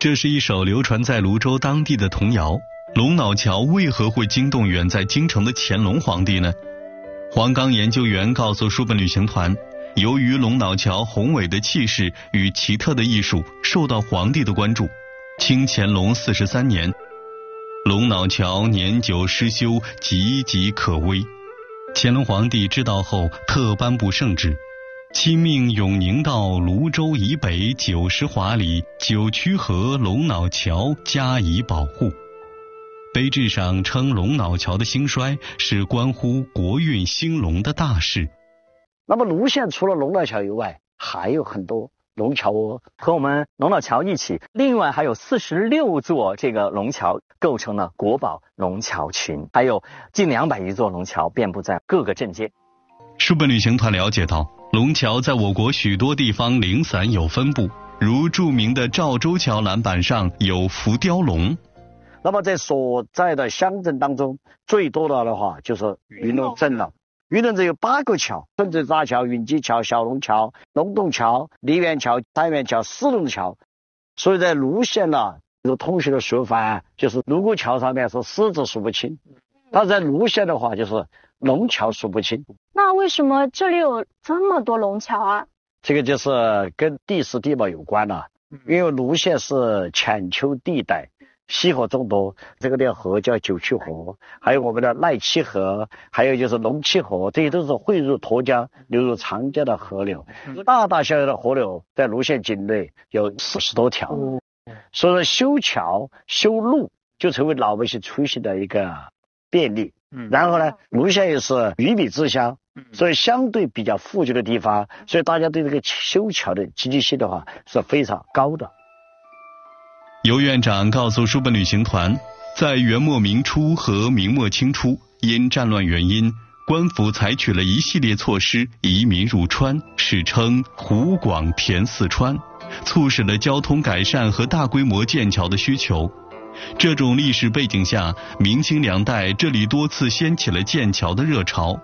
这是一首流传在泸州当地的童谣。龙脑桥为何会惊动远在京城的乾隆皇帝呢？黄冈研究员告诉书本旅行团，由于龙脑桥宏伟的气势与奇特的艺术受到皇帝的关注，清乾隆43年，龙脑桥年久失修，岌岌可危。乾隆皇帝知道后，特颁布圣旨，亲命永宁道泸州以北90华里9曲河龙脑桥加以保护。碑志上称龙脑桥的兴衰是关乎国运兴隆的大事。 那么泸县除了龙脑桥以外，还有很多龙桥哦， 和我们龙脑桥一起，另外还有46座这个龙桥构成了国宝龙桥群，还有近200余座龙桥遍布在各个镇街。 书本旅行团了解到，龙桥在我国许多地方零散有分布，如著名的赵州桥栏板上有浮雕龙。 那么在所在的乡镇当中，最多的话就是云龙镇了。云龙镇有8个桥：顺水闸桥、云鸡桥、小龙桥、龙洞桥、梨园桥、三元桥、四龙桥。所以在泸县呢，有同学的说法就是泸沽桥上面是狮子数不清，但在泸县的话就是龙桥数不清。 那为什么这里有这么多龙桥啊？ 这个就是跟地势地貌有关了，因为泸县是浅丘地带，溪河众多，这个条河叫9曲河，还有我们的赖七河，还有就是龙七河，这些都是汇入沱江流入长江的河流。大大小小的河流在泸县境内有40多条，所以说修桥修路就成为老百姓出行的一个便利。然后呢，泸县又是鱼米之乡，所以相对比较富足的地方，所以大家对这个修桥的积极性的话是非常高的。 尤院长告诉书本旅行团，在元末明初和明末清初，因战乱原因，官府采取了一系列措施移民入川，史称湖广填四川，促使了交通改善和大规模建桥的需求。这种历史背景下，明清2代这里多次掀起了建桥的热潮。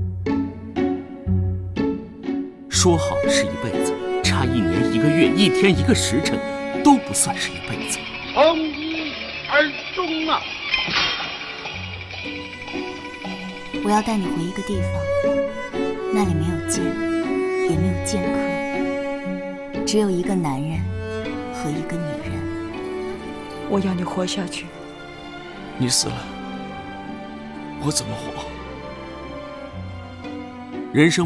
说好的是一辈子，差1年1个月1天1个时辰都不算是一辈子。 从一而终啊！ 我要带你回一个地方，那里没有剑，也没有剑客，只有一个男人和一个女人。 我要你活下去。 你死了，我怎么活？人生